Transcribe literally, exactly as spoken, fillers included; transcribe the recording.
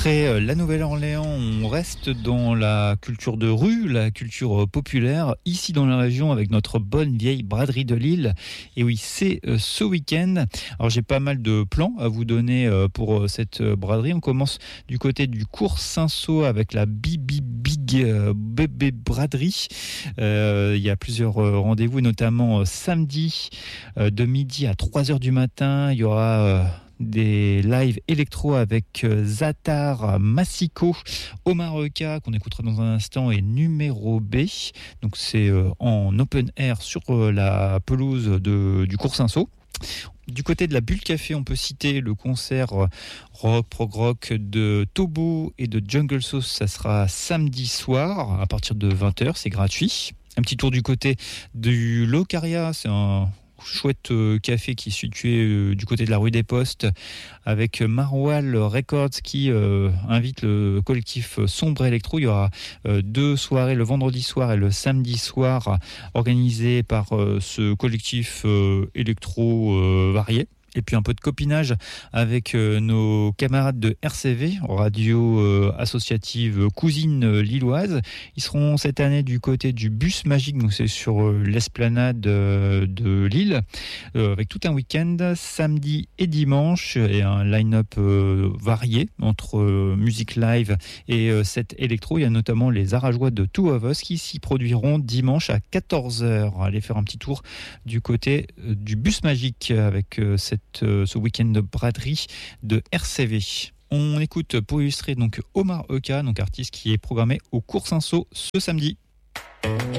Après la Nouvelle-Orléans, on reste dans la culture de rue, la culture populaire, ici dans la région avec notre bonne vieille braderie de Lille. Et oui, c'est ce week-end. Alors j'ai pas mal de plans à vous donner pour cette braderie. On commence du côté du cours Saint-Saul avec la Bibi Big Bébé Braderie. Euh, il y a plusieurs rendez-vous, notamment samedi de midi à trois heures du matin. Il y aura des lives électro avec Zatar, Massico, Omar Eka qu'on écoutera dans un instant et Numéro B. Donc c'est en open air sur la pelouse de, du cours Saint-Saul. Du côté de la Bulle Café, on peut citer le concert rock, prog rock de Tobo et de Jungle Sauce. Ça sera samedi soir à partir de vingt heures, c'est gratuit. Un petit tour du côté du Locaria, c'est un chouette café qui est situé du côté de la rue des Postes avec Marwal Records qui euh, invite le collectif Sombre Electro. Il y aura euh, deux soirées le vendredi soir et le samedi soir organisées par euh, ce collectif euh, électro euh, varié. Et puis un peu de copinage avec euh, nos camarades de R C V, radio euh, associative cousine lilloise. Ils seront cette année du côté du Bus Magique, donc c'est sur euh, l'esplanade euh, de Lille, euh, avec tout un week-end, samedi et dimanche, et un line-up euh, varié entre euh, musique live et euh, set électro. Il y a notamment les Arajois de Two of Us qui s'y produiront dimanche à quatorze heures. Allez faire un petit tour du côté euh, du Bus Magique avec euh, cette ce week-end de braderie de R C V. On écoute pour illustrer donc Omar Eka, donc artiste qui est programmé au cours Saint-Saul ce samedi.